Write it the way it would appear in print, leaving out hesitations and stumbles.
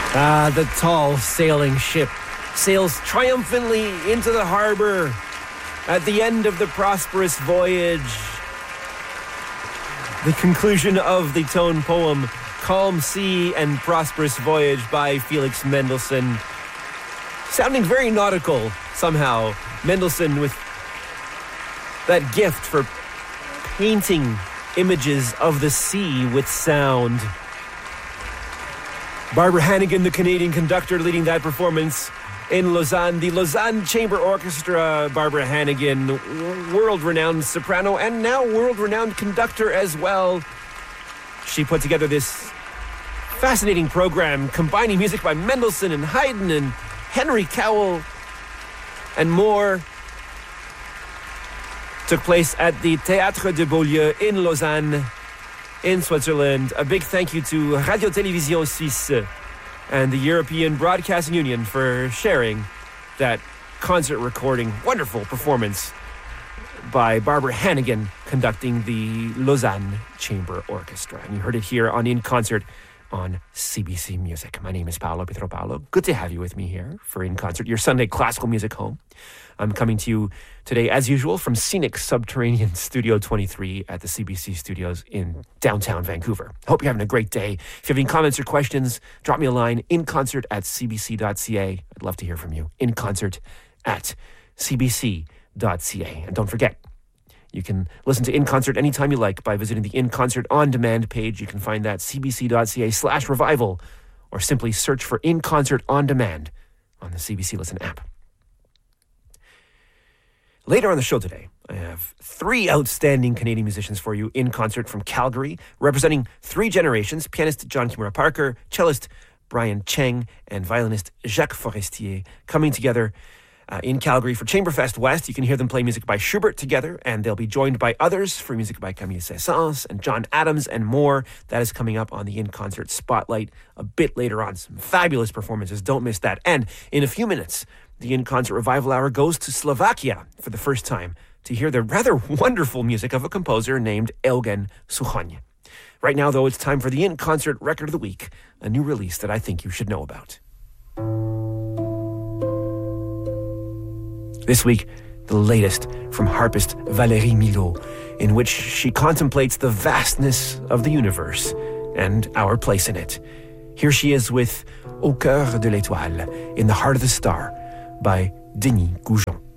The tall sailing ship sails triumphantly into the harbor at the end of the prosperous voyage. The conclusion of the tone poem, Calm Sea and Prosperous Voyage by Felix Mendelssohn. Sounding very nautical, somehow. Mendelssohn with that gift for painting images of the sea with sound. Barbara Hannigan, the Canadian conductor, leading that performance in Lausanne. The Lausanne Chamber Orchestra, Barbara Hannigan, world-renowned soprano and now world-renowned conductor as well. She put together this fascinating program combining music by Mendelssohn and Haydn and Henry Cowell and more. Took place at the Théâtre de Beaulieu in Lausanne, in Switzerland. A big thank you to Radio-Télévision Suisse and the European Broadcasting Union for sharing that concert recording. Wonderful performance by Barbara Hannigan conducting the Lausanne Chamber Orchestra. And you heard it here on In Concert on CBC Music. My name is Paolo Pietropalo. Good to have you with me here for In Concert, your Sunday classical music home. I'm coming to you today, as usual, from scenic Subterranean Studio 23 at the CBC Studios in downtown Vancouver. Hope you're having a great day. If you have any comments or questions, drop me a line, inconcert@cbc.ca. I'd love to hear from you. inconcert@cbc.ca. And don't forget, you can listen to In Concert anytime you like by visiting the In Concert On Demand page. You can find that cbc.ca/revival, or simply search for In Concert On Demand on the CBC Listen app. Later on the show today, I have three outstanding Canadian musicians for you in concert from Calgary, representing three generations: pianist John Kimura Parker, cellist Brian Cheng, and violinist Jacques Forestier, coming together in Calgary for Chamberfest West. You can hear them play music by Schubert together, and they'll be joined by others for music by Camille Saint-Saëns and John Adams and more. That is coming up on the In Concert Spotlight a bit later on. Some fabulous performances. Don't miss that. And in a few minutes, the In Concert Revival Hour goes to Slovakia for the first time to hear the rather wonderful music of a composer named Eugen Suchoń. Right now, though, it's time for the In Concert Record of the Week, a new release that I think you should know about. This week, the latest from harpist Valérie Milhaud, in which she contemplates the vastness of the universe and our place in it. Here she is with Au cœur de l'étoile, In the Heart of the Star, by Denis Goujon.